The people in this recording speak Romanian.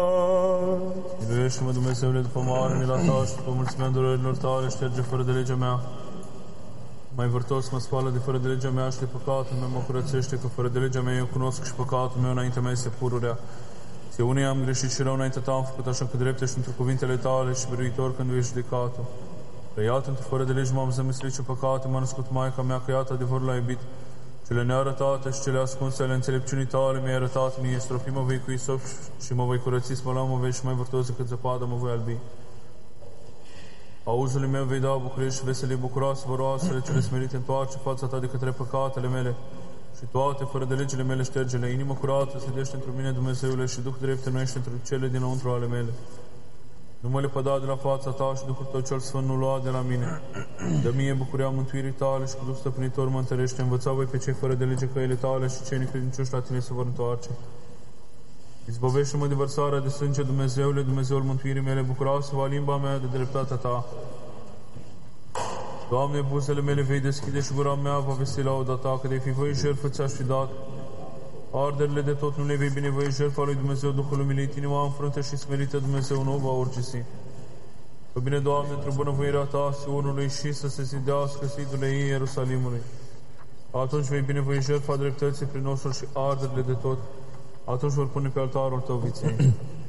Miluiește-mă, Dumnezeule, după mare mila ta și după mulțimea durerilor tale, șterge fără de legea mea. Mai vârtos mă spală de fără de legea mea și de păcatul meu mă curățește, că fără de legea mea eu cunosc și păcatul meu înaintea mea este pururea. Ție unii am greșit și rău înaintea ta am făcut așa că drepte și într cuvintele tale și biruitor când vei judecatul. Că iată, într fără de lege m-am zămislit ce păcate, m-a născut Maica mea, că iată adevărul l-a iubit. Cele nearătate și cele ascunse ale înțelepciunii tale mi-ai arătat mie, stropi mă voi cu isop și mă voi curăți, spăla mă vei și mai vârtos decât zăpadă mă voi albi. Auzului meu vei da bucurie și veselie bucuroase, văroasele, cele smerite întoarce fața ta de către păcatele mele și toate fără de legile mele ștergele. Inimă curată sedește într mine, Dumnezeule, și Duh drept înnoiește într cele dinăuntru ale mele. Nu mă lepăda de la fața ta și Duhul tău cel sfânt nu lua de la mine. Dă mie bucuria mântuirii tale și cu Duh stăpânitor mă întărește. Învăța voi pe cei fără de lege căile tale și cei necredincioși la tine se vor întoarce. Izbăvește-mă de vărsarea de sânge, Dumnezeule, Dumnezeul mântuirii mele, bucuroasă-vă limba mea de dreptatea ta. Doamne, buzele mele vei deschide și gura mea va vesti lauda ta, că de fi voi jertfă ți-aș fi dat. Arderile de tot nu le vei binevoi, jertfa lui Dumnezeu, Duhul umilit, inima înfrântă și smerită, Dumnezeu nu va urgisi. Că bine, Doamne, într-o bunăvoirea ta, Sionului, și să se zidească zidurile ei Ierusalimului. Atunci vei binevoi jertfa dreptății prin osul și arderile de tot. Atunci vor pune pe altarul tău viței.